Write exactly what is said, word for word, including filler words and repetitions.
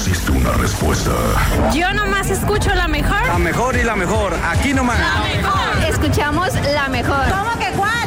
existe una respuesta. Yo nomás escucho la mejor. La mejor y la mejor, aquí nomás. La mejor. Escuchamos la mejor. ¿Cómo que cuál?